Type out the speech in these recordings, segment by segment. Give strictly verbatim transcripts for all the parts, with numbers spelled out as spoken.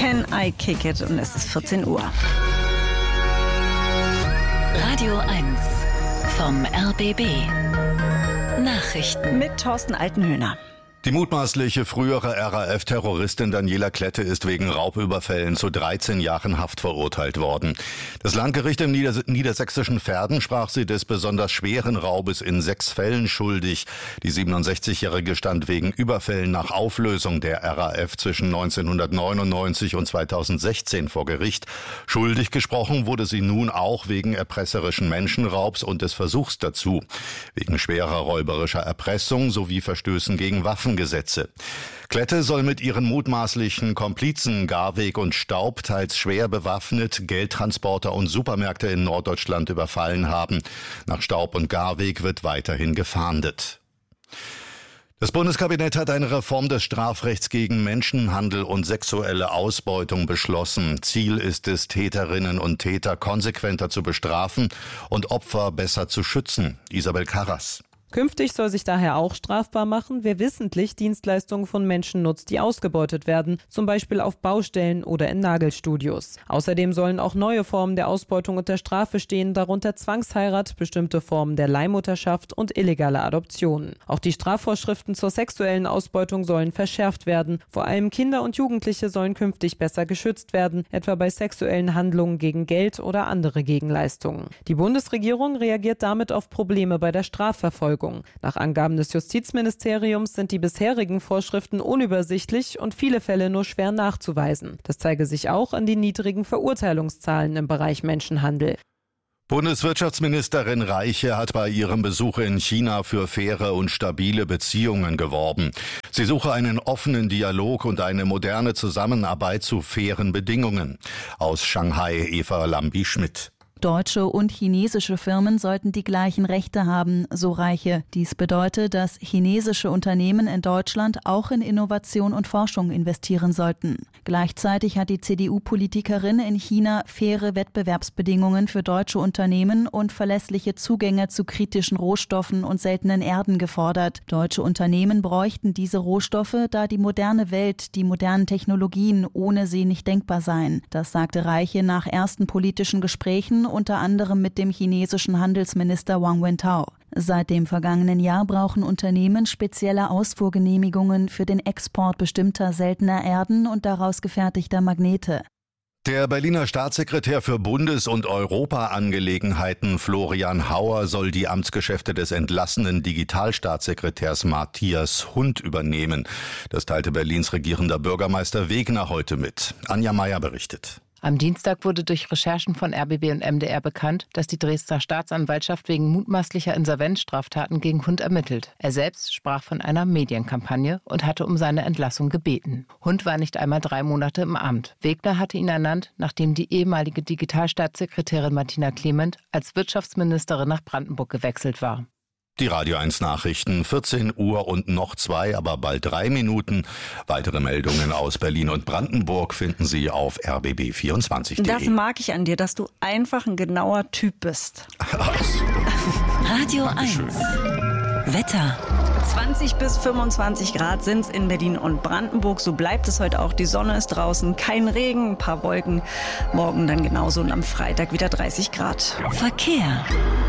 Can I Kick It? Und es ist vierzehn Uhr. Radio eins vom R B B. Nachrichten mit Thorsten Altenhöhner. Die mutmaßliche frühere R A F-Terroristin Daniela Klette ist wegen Raubüberfällen zu dreizehn Jahren Haft verurteilt worden. Das Landgericht im Nieder- niedersächsischen Verden sprach sie des besonders schweren Raubes in sechs Fällen schuldig. Die siebenundsechzigjährige stand wegen Überfällen nach Auflösung der R A F zwischen neunzehnhundertneunundneunzig und zweitausendsechzehn vor Gericht. Schuldig gesprochen wurde sie nun auch wegen erpresserischen Menschenraubs und des Versuchs dazu, wegen schwerer räuberischer Erpressung sowie Verstößen gegen Waffen Gesetze. Klette soll mit ihren mutmaßlichen Komplizen Garweg und Staub teils schwer bewaffnet Geldtransporter und Supermärkte in Norddeutschland überfallen haben. Nach Staub und Garweg wird weiterhin gefahndet. Das Bundeskabinett hat eine Reform des Strafrechts gegen Menschenhandel und sexuelle Ausbeutung beschlossen. Ziel ist es, Täterinnen und Täter konsequenter zu bestrafen und Opfer besser zu schützen. Isabel Karras. Künftig soll sich daher auch strafbar machen, wer wissentlich Dienstleistungen von Menschen nutzt, die ausgebeutet werden, zum Beispiel auf Baustellen oder in Nagelstudios. Außerdem sollen auch neue Formen der Ausbeutung unter Strafe stehen, darunter Zwangsheirat, bestimmte Formen der Leihmutterschaft und illegale Adoptionen. Auch die Strafvorschriften zur sexuellen Ausbeutung sollen verschärft werden. Vor allem Kinder und Jugendliche sollen künftig besser geschützt werden, etwa bei sexuellen Handlungen gegen Geld oder andere Gegenleistungen. Die Bundesregierung reagiert damit auf Probleme bei der Strafverfolgung. Nach Angaben des Justizministeriums sind die bisherigen Vorschriften unübersichtlich und viele Fälle nur schwer nachzuweisen. Das zeige sich auch an den niedrigen Verurteilungszahlen im Bereich Menschenhandel. Bundeswirtschaftsministerin Reiche hat bei ihrem Besuch in China für faire und stabile Beziehungen geworben. Sie suche einen offenen Dialog und eine moderne Zusammenarbeit zu fairen Bedingungen. Aus Shanghai Eva Lambi-Schmidt. Deutsche und chinesische Firmen sollten die gleichen Rechte haben, so Reiche. Dies bedeutet, dass chinesische Unternehmen in Deutschland auch in Innovation und Forschung investieren sollten. Gleichzeitig hat die C D U-Politikerin in China faire Wettbewerbsbedingungen für deutsche Unternehmen und verlässliche Zugänge zu kritischen Rohstoffen und seltenen Erden gefordert. Deutsche Unternehmen bräuchten diese Rohstoffe, da die moderne Welt, die modernen Technologien ohne sie nicht denkbar seien. Das sagte Reiche nach ersten politischen Gesprächen, unter anderem mit dem chinesischen Handelsminister Wang Wentao. Seit dem vergangenen Jahr brauchen Unternehmen spezielle Ausfuhrgenehmigungen für den Export bestimmter seltener Erden und daraus gefertigter Magnete. Der Berliner Staatssekretär für Bundes- und Europaangelegenheiten Florian Hauer soll die Amtsgeschäfte des entlassenen Digitalstaatssekretärs Matthias Hund übernehmen. Das teilte Berlins regierender Bürgermeister Wegner heute mit. Anja Meier berichtet. Am Dienstag wurde durch Recherchen von R B B und M D R bekannt, dass die Dresdner Staatsanwaltschaft wegen mutmaßlicher Insolvenzstraftaten gegen Hund ermittelt. Er selbst sprach von einer Medienkampagne und hatte um seine Entlassung gebeten. Hund war nicht einmal drei Monate im Amt. Wegner hatte ihn ernannt, nachdem die ehemalige Digitalstaatssekretärin Martina Clement als Wirtschaftsministerin nach Brandenburg gewechselt war. Die Radio eins Nachrichten, vierzehn Uhr und noch zwei, aber bald drei Minuten. Weitere Meldungen aus Berlin und Brandenburg finden Sie auf r b b vierundzwanzig punkt de. Das mag ich an dir, dass du einfach ein genauer Typ bist. Radio eins Wetter. zwanzig bis fünfundzwanzig Grad sind es in Berlin und Brandenburg. So bleibt es heute auch. Die Sonne ist draußen, kein Regen, ein paar Wolken. Morgen dann genauso und am Freitag wieder dreißig Grad. Verkehr.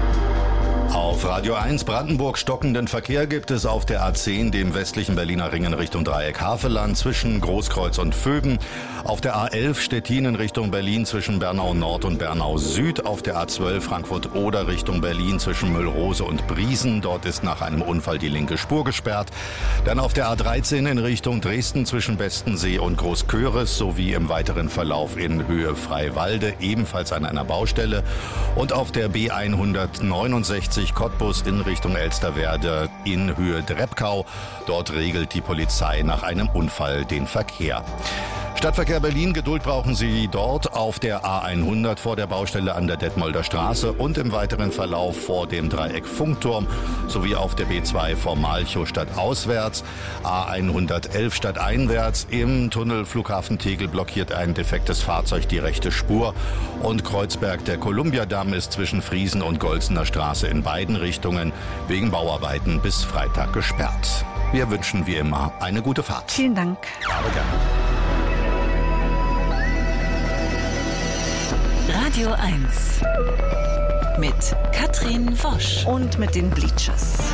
Auf Radio eins Brandenburg stockenden Verkehr gibt es auf der A zehn, dem westlichen Berliner Ring in Richtung Dreieck Havelland zwischen Großkreuz und Vögen. Auf der A elf Stettin in Richtung Berlin zwischen Bernau Nord und Bernau Süd. Auf der A zwölf Frankfurt-Oder Richtung Berlin zwischen Müllrose und Briesen. Dort ist nach einem Unfall die linke Spur gesperrt. Dann auf der A dreizehn in Richtung Dresden zwischen Bestensee und Großköris sowie im weiteren Verlauf in Höhe Freiwalde, ebenfalls an einer Baustelle. Und auf der B hundertneunundsechzig Cottbus in Richtung Elsterwerda in Höhe Drebkau. Dort regelt die Polizei nach einem Unfall den Verkehr. Stadtverkehr Berlin, Geduld brauchen Sie dort auf der A hundert vor der Baustelle an der Detmolder Straße und im weiteren Verlauf vor dem Dreieck Funkturm sowie auf der B zwei vor Malchow stadtauswärts, A hundertelf stadteinwärts. Im Tunnel Flughafen Tegel blockiert ein defektes Fahrzeug die rechte Spur und Kreuzberg der Kolumbiadamm ist zwischen Friesen und Golzener Straße in beiden Richtungen wegen Bauarbeiten bis Freitag gesperrt. Wir wünschen wie immer eine gute Fahrt. Vielen Dank. Aber gerne. Radio eins mit Katrin Wosch und mit den Bleachers.